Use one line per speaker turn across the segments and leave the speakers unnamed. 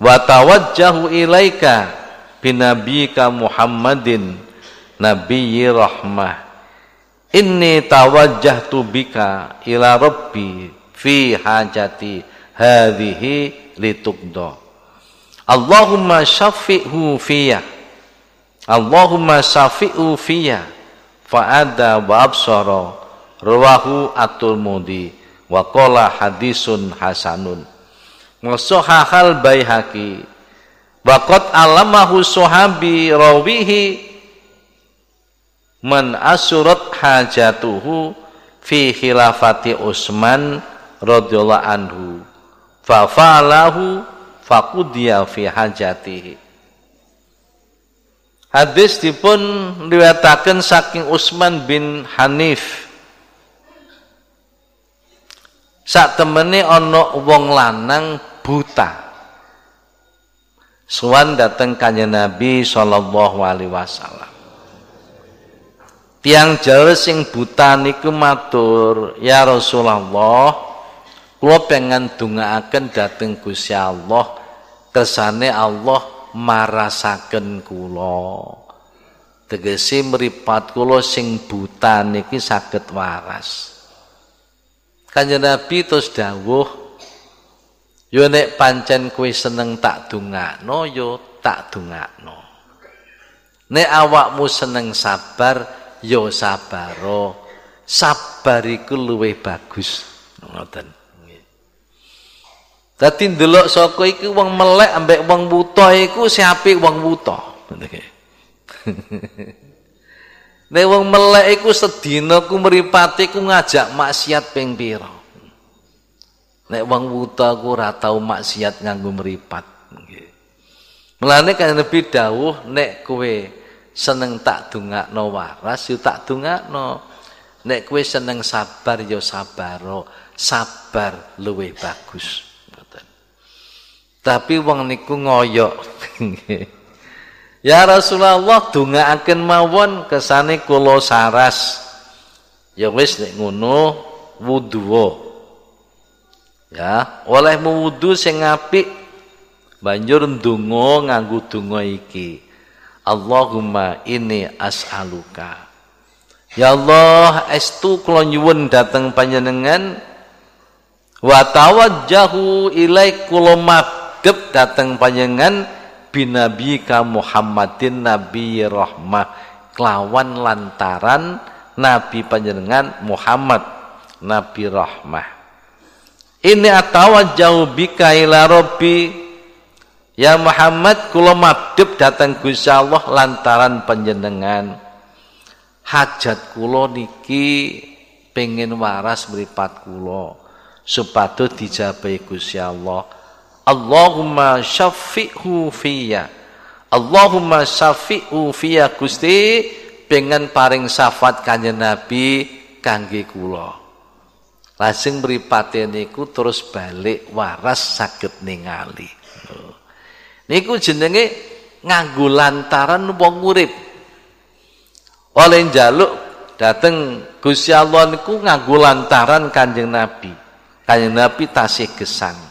wa tawajjahu ilaika binabiyika Muhammadin nabiyyi rahmah inni tawajjahtu bika ila rabbi fi hajati hadhihi lituqda Allahumma syafi'hu fiyya Allahumma syafi'hu fiyya fa'ada wa absara rawahu at-Tirmidzi wa qala hadisun hasanun Musahhal Baihaqi waqad alamahu sahabi rawihi man asurat hajatuhu fi khilafati Utsman radhiyallahu anhu fa fa'alahu faqudiya fi hajatihi. Hadis dipun riwayataken saking Utsman bin Hanif. Sak temene ana wong lanang buta. Sowan dateng Kanjeng Nabi sallallahu alaihi wasallam. Tiang jaler sing buta niku matur, "Ya Rasulullah, kula pengen dongaaken dhateng Gusti Allah, kersane Allah marasaken kula." Tegese mripat kula sing buta niki saged waras. Kanjeng Nabi terus dawuh, yo nek pancen kowe seneng tak dongakno yo tak dongakno. Nek awakmu seneng sabar yo sabaro. Sabar iku luwih bagus. Ngoten. Dadi ndelok saka iki wong melek ambek wong buta iku siape wong buta. Nek wong melek iku sedina ku mripate ku ngajak maksiat ping pira. Nek wong buta ku ora tau maksiat nganggo mripat. Nggih. Mulane kan Nabi dawuh nek kowe seneng tak dongakno waras yo tak dongakno. Nek kowe seneng sabar yo sabaro. Sabar luwih bagus. Ngoten. Tapi wong niku ngoyok. Ya Rasulullah dongaaken mawon kesane kula saras. Ya wis nek ngono wudu. Ya, oleh wudu sing apik banjur ndonga nganggo donga iki. Allahumma inni as'aluka. Ya Allah, estu kula nyuwun dhateng panjenengan wa tawajjahu ilaik kula madhep dhateng panjenengan binabiyika Muhammadin nabiyyi rahmah kelawan lantaran nabi panjenengan Muhammad nabi rahmah. Ini atawajjahu bika ila rabbi ya Muhammad kula madhep dhateng Gusti Allah lantaran panjenengan hajat kula niki pengen waras mripat kula supados dijabahi Gusti Allah. Allahumma syafi'hu fiyya Allahumma syafi'hu fiyya Gusti pengen paring syafaat Kanjeng Nabi kangge kula. Lajeng mripate niku terus balik waras saged ningali. Niku jenenge nganggo lantaran wong urip. Oleh njaluk dateng Gusti Allah niku nganggo lantaran Kanjeng Nabi. Kanjeng Nabi tasih gesang.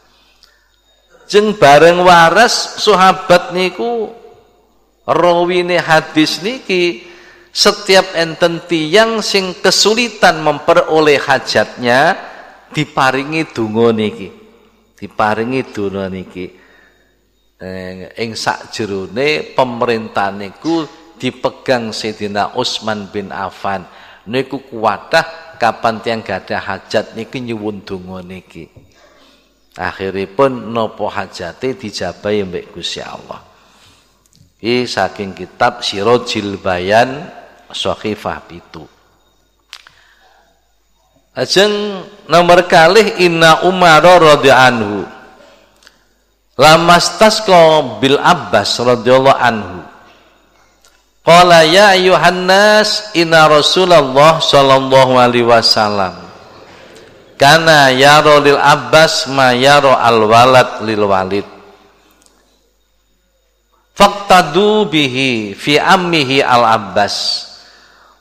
Jeng bareng waras sahabat niku rawine hadis niki setiap enten tiyang sing kesulitan memperoleh hajatnya diparingi donga niki. Diparingi donga niki. Ing sakjerone pemerintah niku dipegang Sayyidina Utsman bin Affan. Niku kuwatah kapan tiyang gadah hajat niki nyuwun donga niki. Akhiripun nopo hajate dijabahi mbek Gusti Allah. Iki saking kitab Sirajul Bayan Shahifah 7. Ajeng nomor kalih Inna Umar radhiyallahu anhu lamastasqa bil Abbas radhiyallahu anhu. Qala ya ayyuhan nas inna Rasulullah sallallahu alaihi wasallam kana yaro lil Abbas ma yaro al walad lil walid faqtadu bihi fi ammihi al Abbas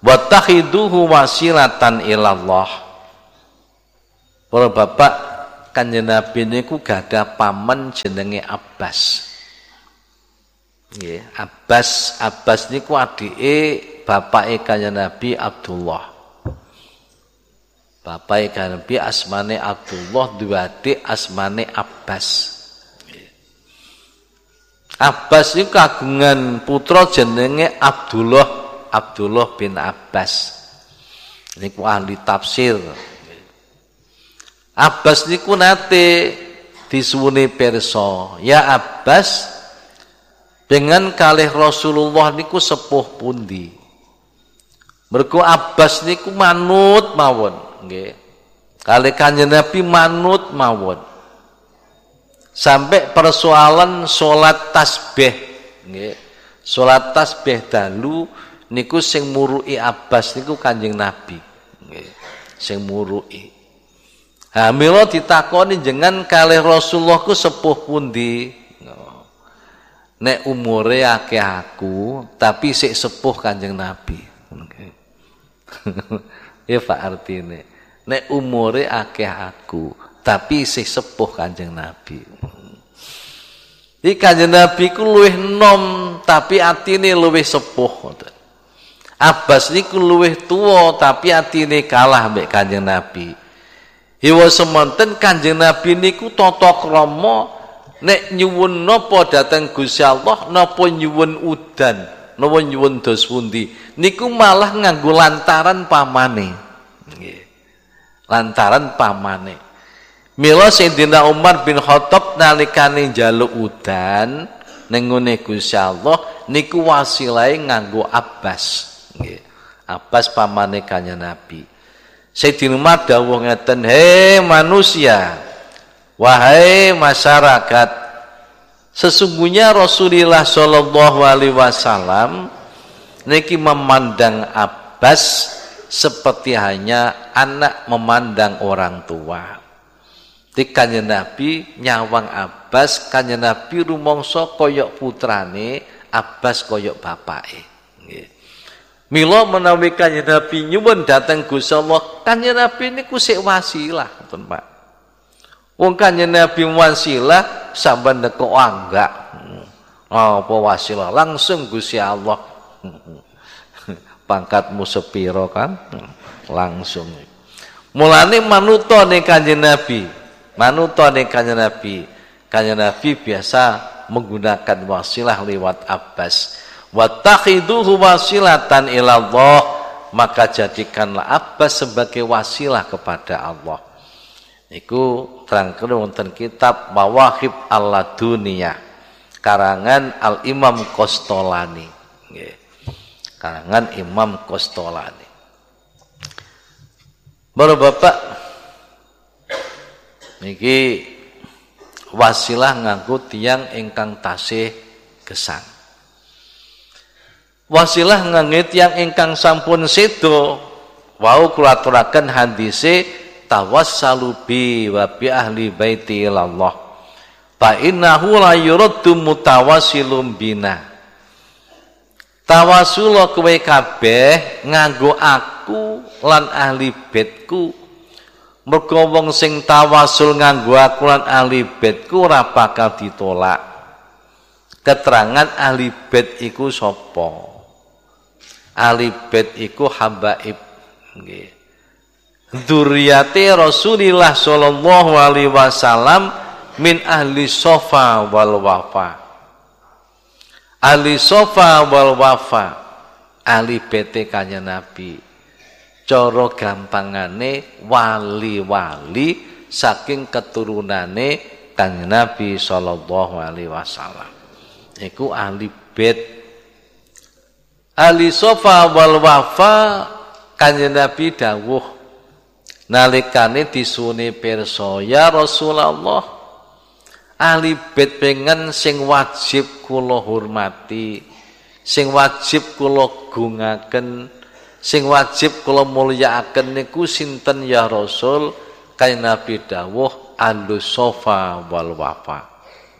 wattakhiduhu wasilatan ilallah. Para bapak Kanjeng Nabi niku gadah paman jenenge Abbas. Nggih, Abbas niku adike bapake Kanjeng Nabi Abdullah. Bapake Kanjeng Nabi asmane Abdullah, duwe adik asmane Abbas. Abbas niku kagungan putra jenenge Abdullah bin Abbas. Niku ahli tafsir. Abbas niku nate disuwuni pirsa, "Ya Abbas, dengan kalih Rasulullah niku sepuh pundi?" Mergo Abbas niku manut mawon, nggih. Kalih Kanjeng Nabi manut mawon. Sampai persoalan salat tasbih, nggih. Salat tasbih dalu niku sing muruki Abbas niku Kanjeng Nabi, nggih. Sing muruki. Ha mila ditakoni jenengan kalih Rasulullah ku sepuh pundi? Nek umure akeh aku, tapi sik sepuh Kanjeng Nabi. Ya Pak artine. Nek umure akeh aku, tapi sik sepuh Kanjeng Nabi. Iki Kanjeng Nabi ku luwih enom, tapi atine luwih sepuh. Abbas niku luwih tuwa, tapi atine kalah mbek Kanjeng Nabi. Iwa semonten Kanjeng Nabi niku tata krama nek nyuwun napa dhateng Gusti Allah, napa nyuwun udan, napa nyuwun dos pundi, niku malah nganggo lantaran pamane. Nggih. Lantaran pamane. Mila Sayyidina Umar bin Khattab nalikane njaluk udan ning ngene Gusti Allah niku wasilahe nganggo Abbas. Nggih. Abbas pamane Kanjeng Nabi. Sayyidina Umar dawuh ngeten, "Hei manusia, wahai masyarakat, sesungguhnya Rasulullah sallallahu alaihi wasallam niki memandang Abbas seperti hanya anak memandang orang tua." Di Kanjeng Nabi nyawang Abbas, Kanjeng Nabi rumangsa koyok putrane, Abbas koyok bapake. Nggih. Mila menawi Kanjeng Nabi nyuwun dhateng Gusti Allah, Kanjeng Nabi niku sik wasilah, ngoten Pak. Wong Kanjeng Nabi wasilah sampeyan kok enggak. Apa wasilah langsung Gusti Allah. Pangkatmu sepiro kan? Langsung. Mulane manutane Kanjeng Nabi, manutane Kanjeng Nabi. Kanjeng Nabi biasa menggunakan wasilah lewat Abbas. Wattakhiduhu wasilatan ilallah, maka jadikanlah Abbas sebagai wasilah kepada Allah. Iku terangkan wonten kitab Mawahib Al-Laduniyah karangan Al-Imam Qastolani. Nggih. Karangan Imam Qastolani. Bapak niki wasilah nganggo tiyang ingkang tasih gesang. Wasilah ngangge tiyang ingkang sampun sedo, wau kula aturaken hadise tawassalu bi wa bi ahli baiti ilallah. Fa innahu la yuraddu mutawassilum bina. Tawasul kowe kabeh nganggo aku lan ahli baitku. Mergo wong sing tawasul nganggo aku lan ahli baitku ora bakal ditolak. Keterangan ahli bait iku sapa? Ahli bait iku habaib, nggih. Dzurriyyate Rasulillah sallallahu alaihi wasallam min ahli Shafa wal Wafa. Ahli Shafa wal Wafa, ahli bait Kanjeng Nabi. Cara gampangane wali-wali saking keturunane Kanjeng Nabi sallallahu alaihi wasallam. Iku ahli bait. Ahli Shafa wal Wafa, Kanjeng Nabi dawuh nalikane disune pirsa, "Ya Rasulullah, ahli bait pengen sing wajib kula hormati, sing wajib kula gungaken, sing wajib kula mulyakaken niku sinten ya Rasul?" Kanjeng Nabi dawuh, "Ahli Shafa wal Wafa."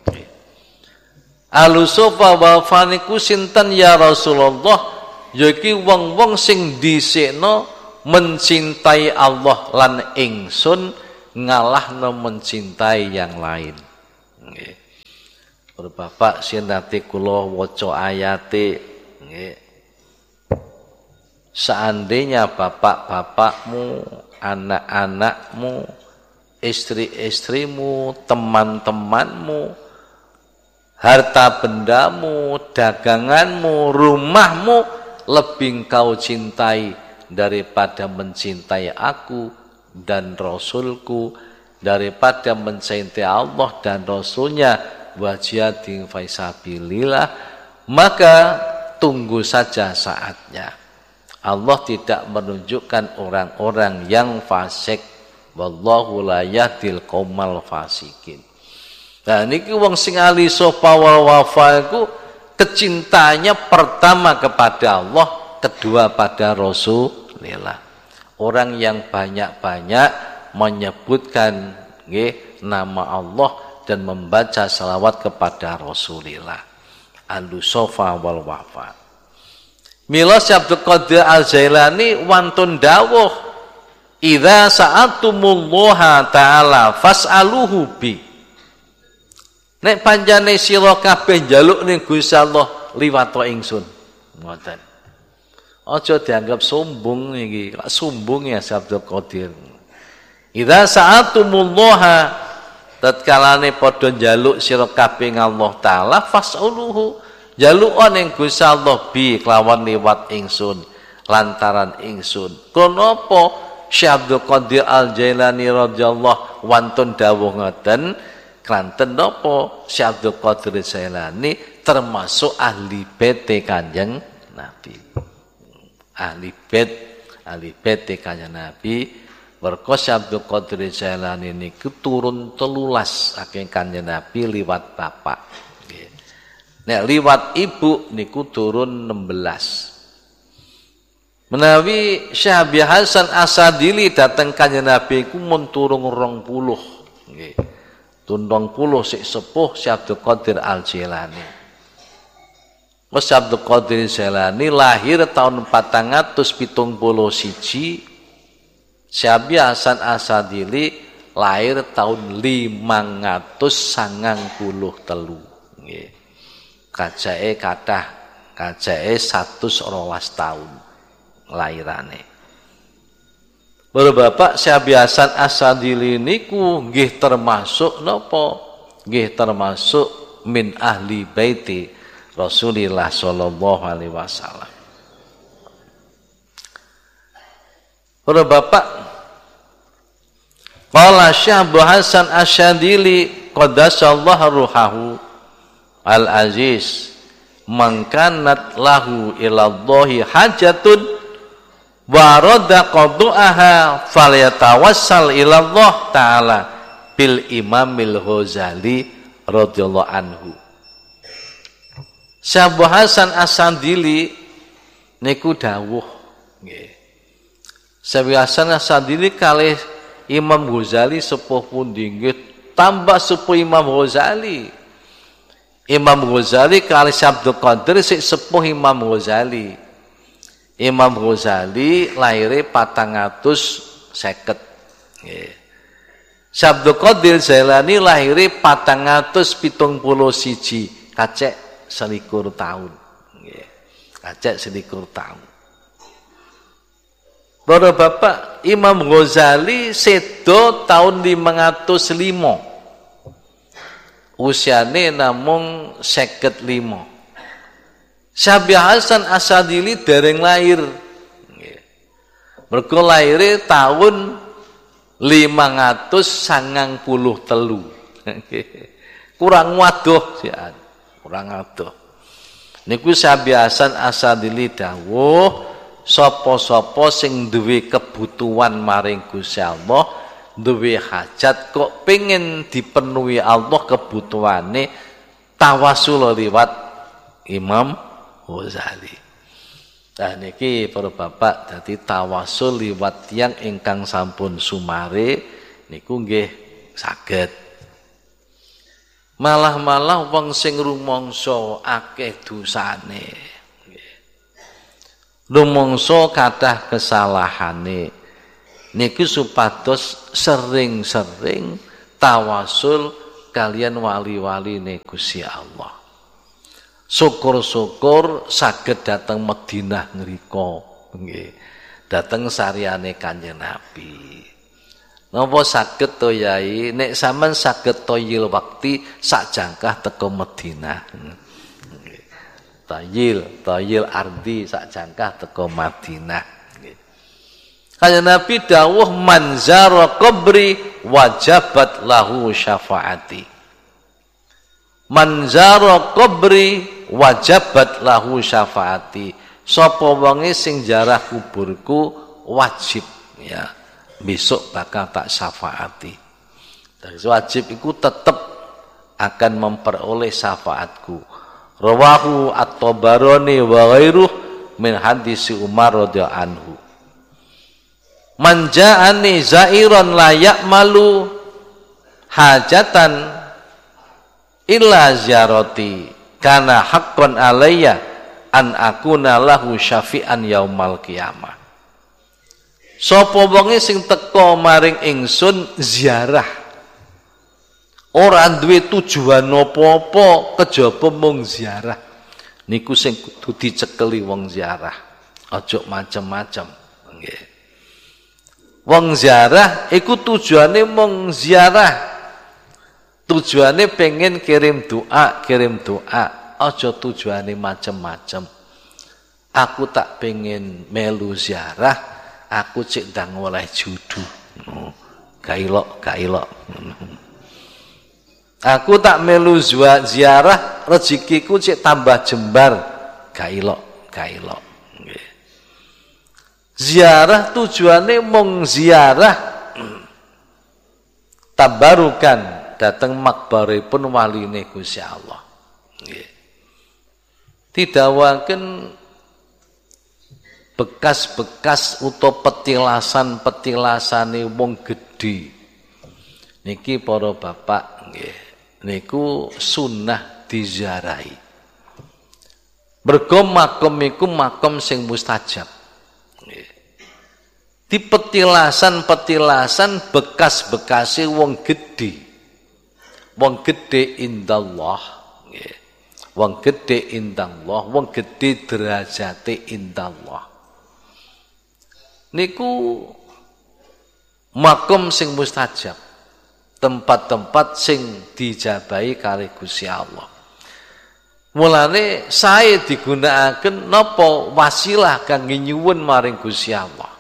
Ahlu Shafa wal Wafa niku sinten ya Rasulullah? Yaiku wong-wong sing dhisikno mencintai Allah lan ingsun ngalahno mencintai yang lain. Nggih. Bapak sing nate kula waca ayate nggih. Seandainya bapak-bapakmu, anak-anakmu, istri-istrimu, teman-temanmu, harta bendamu, daganganmu, rumahmu lebih kau cintai daripada mencintai aku dan Rasulku, daripada mencintai Allah dan Rasulnya, wa jihadin fi sabilillah, maka tunggu saja saatnya. Allah tidak menunjukkan orang-orang yang fasik. Wallahu la yahdil qaumal fasikin. Nah niki wong sing ahli sofa wal wafa iku kecintanya pertama kepada Allah, kedua pada Rasulullah. Orang yang banyak-banyak menyebutkan nggih nama Allah dan membaca salawat kepada Rasulullah. Ahli sofa wal wafa. Mila Abdul Qadir Al-Jailani wantun dawuh, idza sa'atumullaha ta'ala fas'aluhu bi. Nek panjane sira kabeh njaluk ning Gusti Allah liwat ingsun. Ngoten. Aja dianggap sombong iki, lak sombong ya Abdul Qadir. Idza sa'atumullaha, tatkalane padha njaluk sira kabeh Allah taala fas'aluhu, jaluk ning Gusti Allah bi kelawan liwat ingsun, lantaran ingsun. Kenapa Syekh Abdul Qadir Al-Jailani radhiyallahu wantun dawuh ngoten? Klanten napa Syekh Abdul Qadir Al-Jailani termasuk ahli bait Kanjeng Nabi. Ahli bait Kanjeng Nabi. Mergo Syekh Abdul Qadir Al-Jailani niku turun 13 saking Kanjeng Nabi liwat bapak. Nek liwat ibu niku turun 16. Menawi Syekh Abi Hasan Asadili dateng Kanjeng Nabi iku mun turun 20. Nggih. Tundong 20 sik sepuh Syekh Abdul Qadir Al-Jailani. Syekh Abdul Qadir Al-Jailani lahir tahun 471. Syekh Abi Hasan Asadili lahir tahun 593. Nggih. Kajake kathah, kajake 112 tahun lairane. Bapak Syekh Abi Hasan Asadili niku nggih termasuk napa? Nggih termasuk min ahli baiti Rasulillah sallallahu alaihi wasallam. Bapak qala Syekh Abi Hasan Asadili qaddasallahu ruhahu Al-Aziz, mangkanat lahu ilallahi hajatun wa rada qadu'aha falyatawassal ilallah ta'ala bil Imamil Ghazali radhiyallahu anhu. Syekh Abu Hasan Asadili niku dawuh nggih. Syekh Abu Hasan Asadili kalih Imam Ghazali sepuh pundi nggih, tambah sepuh Imam Ghazali. Imam Ghazali kali Syekh Abdul Qadir sik sepuh Imam Ghazali. Imam Ghazali lahire 450. Nggih. Syekh Abdul Qadir Jailani lahire 471, kacek 21 tahun. Nggih. Kacek 21 tahun. Bapak Imam Ghazali sedo tahun 505. Usiane namung 55. Syekh Abi Hasan Asadili dereng lahir. Mergo lahire tahun 593. Kurang waduh sian. Kurang waduh. Niku Syekh Abi Hasan Asadili dawuh, sapa-sapa sing duwe kebutuhan maring Gusti Allah, duwe hajat kok pengen dipenuhi Allah kebutuhane, tawasul liwat Imam Ghazali. Nah niki para bapak dadi tawasul liwat tiyang ingkang sampun sumare niku nggih saged. Malah wong sing rumangsa akeh dosane. Rumangsa kathah kesalahane. niku supados sering-sering tawasul kalian wali-wali Gusti Allah. Syukur-syukur saged dateng Madinah ngrika nggih. Dateng sariyane Kanjeng Nabi. Napa saged to Yai nek sampean saged toyil wakti sak jangkah teko Madinah. Toyil ardi sak jangkah teko Madinah. Kanjeng Nabi dawuh man zara qabri wajabat lahu syafaati. Man zara qabri wajabat lahu syafaati. Sapa wonge sing jarah kuburku wajib ya besok bakal tak syafaati. Dan wajib iku tetep akan memperoleh syafaatku. Rawahu at-Tabarani wa ghairuh min hadis Umar radhiyallahu anhu. Man ja'ani zairan la ya'malu hajatan illa ziyarati kana haqqan alayya an akuna lahu syafi'an yaumal qiyamah. Sapa wonge sing teka maring ingsun ziarah ora duwe tujuan apa-apa kejaba mung ziarah niku sing kudu dicekeli wong ziarah aja macem-macem nggih. Wong ziarah iku tujuane mung ziarah, tujuane pengen kirim doa aja tujuane macem-macem. Aku tak pengen melu ziarah, aku cek ndang oleh judu. Gak ilok. Aku tak melu ziarah, rezekiku cek tambah jembar. Gak ilok. Ziarah tujuane mung ziarah tabarukan dateng makbaripun waline Gusti Allah. Nggih. Didawaken bekas-bekas utawa petilasan-petilasane wong gedhe. Niki para bapak nggih. Niku sunnah diziarahi. Mergo makom iku makom sing mustajab. Di petilasan-petilasan bekas-bekase wong gedhe. Wong gedhe indallah nggih. Wong gedhe indallah, wong gedhe derajate indallah. Niku makom sing mustajab. Tempat-tempat sing dijabahi kali Gusti Allah. Mulane sae digunakaken napa wasilah kangge nyuwun maring Gusti Allah.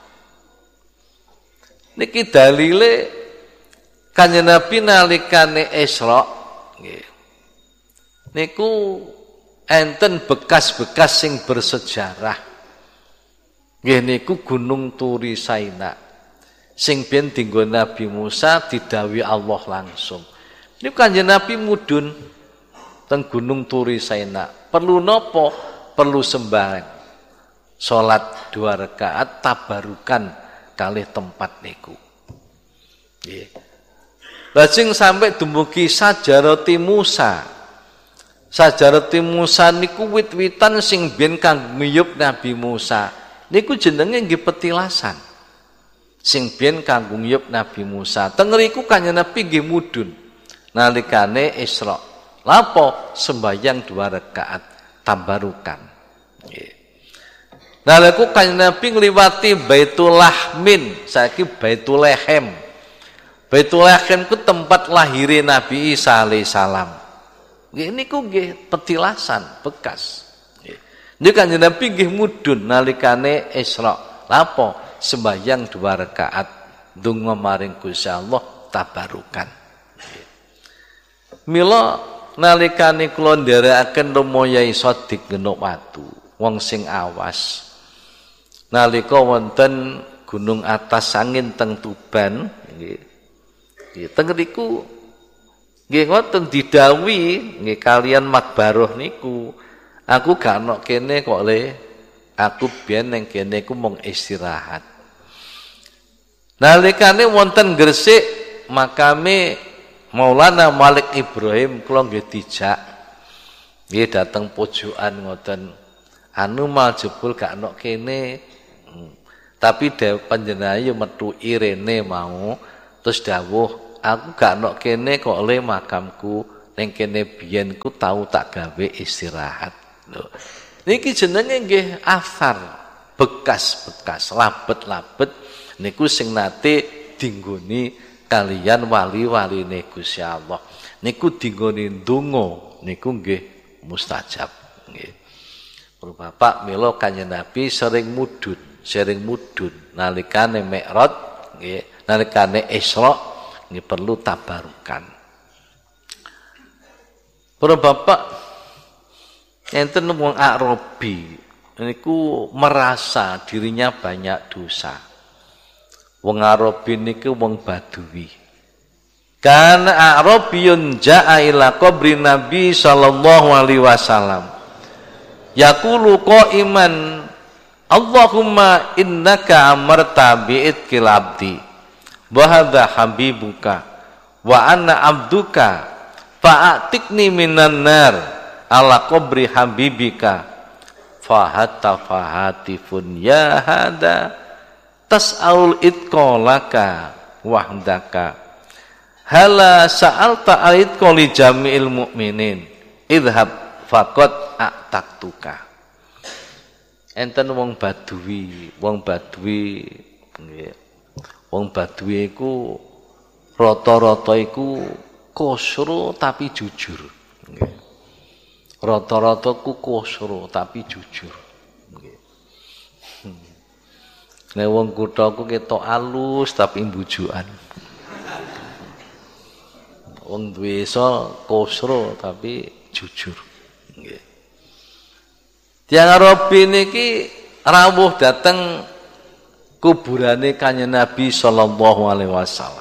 Niki dalile Kanjeng Nabi nalikane Isra nggih. Niku enten bekas-bekas sing bersejarah. Nggih niku Gunung Turi Saina. Sing ben dinggo Nabi Musa didhawuhi Allah langsung. Niku Kanjeng Nabi mudhun teng Gunung Turi Saina. Perlu napa? Perlu sembahyang. Salat 2 rakaat tabarukan kalih tempat niku. Nggih. Lajeng sampai dumugi Sajarati Musa. Sajarati Musa niku wit-witan sing biyen kang nguyup Nabi Musa. Niku jenenge nggih petilasan. Sing biyen kanggo nguyup Nabi Musa. Teng ngriku Kanjeng Nabi nggih mudhun nalikane Isra. Lapo sembahyang 2 rakaat tabarukan. Nggih. Nalika Kanjeng Nabi ngliwati Baitul Lahmin, saiki Baitul Lahem. Baitul Lahem ku tempat lahirnya Nabi Isa alaihissalam. Nggih niku nggih petilasan bekas. Nggih. Niku Kanjeng Nabi nggih mudhun nalikane Isra. Lapo sembahyang 2 rakaat ndonga maring Gusti Allah tabarukan. Nggih. Mila nalikane kula nderekaken Romo Yai Sodik Genuk Watu, wong sing awas. Nalika wonten Gunung Atas Angin teng Tuban nggih. Nggih teng niku nggih ngoten didhawuhi nggih kalian Makbaroh niku. Aku gak ana kene kok le. Aku biyen ning kene ku mung istirahat. Nalikane wonten Gresik makame Maulana Malik Ibrahim kula nggih dijak. Nggih dateng pojokan ngoten. Anu mal jebul gak ana kene. Tapi panjenengan yo metu irene mau terus dawuh, aku gak nok kene kok le makamku, ning kene biyen ku tau tak gawe istirahat. Lho. Niki jenenge nggih athar, bekas-bekas, labet-labet niku sing nate dinggoni kalian wali-waline Gusti Allah. Niku dinggoni ndonga niku nggih mustajab nggih. Bapak mila Kanjeng Nabi sering mudhun nalikane Mi'raj nggih, nalikane Isra nggih perlu tabarukan. Para bapak enten wong Arabi niku merasa dirinya banyak dosa. Wong Arabi niku wong Badui. Kana Arabiyun ja'a ila qabri Nabi sallallahu alaihi wasallam. Yaqulu qa'iman Allahumma innaka amarta bi'idkil abdi wa hadha habibuka wa ana abduka fa'atikni minan nar ala qabri habibika fahatta fahatifun ya hada tas'aul itqalaka wahdaka hala sa'alta al-itqali jami'il mu'minin idhab faqad a'taktuka. Enten wong Badui nggih. Wong Badui iku rata-rata iku kosro tapi jujur nggih. Rata-rata ku kosro tapi jujur nggih. Nek wong kutha ku ketok alus tapi mbujukan. Wong desa kosro tapi jujur nggih. Tiang Arabi niki rawuh dateng kuburane Kanjeng Nabi sallallahu alaihi wasallam.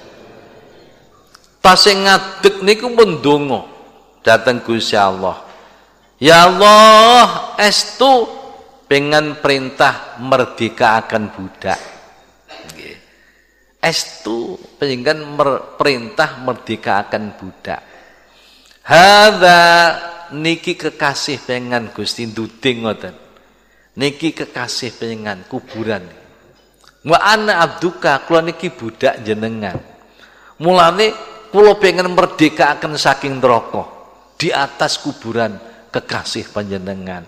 Tasih ngadeg niku pun ndonga dateng Gusti Allah. Ya Allah, estu pengen perintah merdekaaken budak. Nggih. Estu pengen perintah merdekaaken budak. Hadza niki kekasih pengen Gusti nduding ngoten. Niki kekasih pengen kuburan. Wa ana abduka, kula niki budak jenengan. Mulane kula pengen merdekaken saking neraka di atas kuburan kekasih panjenengan.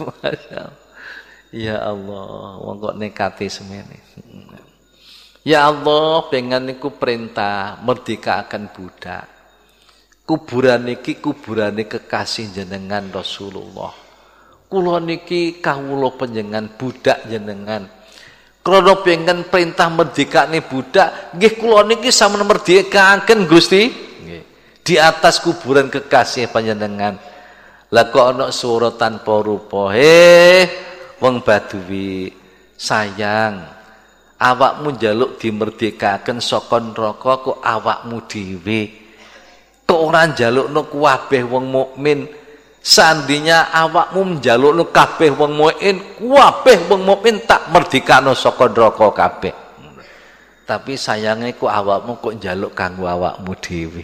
Ya Allah, wong kok nekati semene. Ya Allah, pengen niku perintah merdekaken budak. Kuburan niki kuburane kekasih jenengan Rasulullah. Kula niki kawula panjenengan budak jenengan. Krana pengen perintah merdekane budak, nggih kula niki sampun merdekaken Gusti. Nggih. Di atas kuburan kekasih panjenengan. Lah kok ana surat tanpa rupa. Wong Badui, sayang. Awakmu njaluk dimerdekaken saka neraka kok awakmu dhewe. Kok ora njalukno kabeh wong mukmin. Seandainya awakmu njalukno kabeh wong mukmin, kabeh wong mukmin tak merdekano saka neraka kabeh. Tapi sayangnya kok awakmu kok njaluk kanggo awakmu dhewe.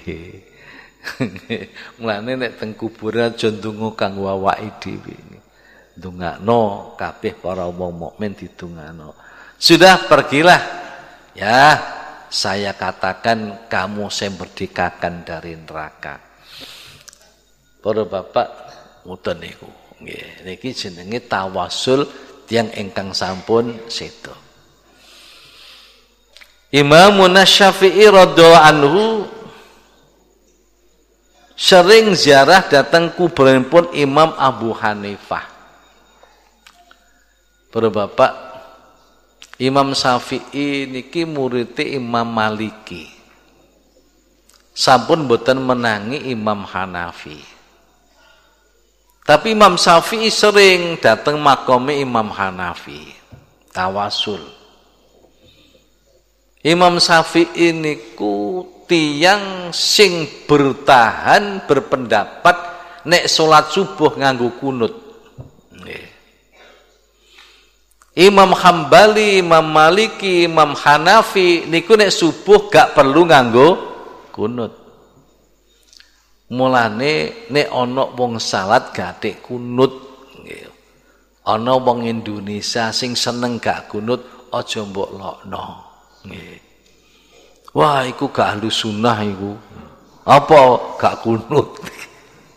Mulane nek teng kuburan aja ndonga kanggo awake dhewe. Ndongakno kabeh para wong mukmin didongakno. Sudah pergilah. Ya, saya katakan kamu saya merdekakan dari neraka. Para bapak ngoten niku. Nggih, niki jenenge tawasul tiyang ingkang sampun sedo. Imam Syafi'i radhiyallahu anhu sering ziarah datang kuburanipun Imam Abu Hanifah. Para bapak, Imam Syafi'i niki murid Imam Maliki. Sampun boten menangi Imam Hanafi. Tapi Imam Syafi'i sering datang makome Imam Hanafi. Tawasul. Imam Syafi'i niku tiyang sing bertahan berpendapat nek salat subuh nganggo kunut. Imam Hambali, Imam Maliki, Imam Hanafi niku nek subuh gak perlu nganggo kunut. Mulane nek ana wong salat gathik kunut nggih. Ana wong Indonesia sing seneng gak kunut, aja mbok lokno. Nggih. Wah, iku gak ahlu sunnah iku. Apa gak kunut?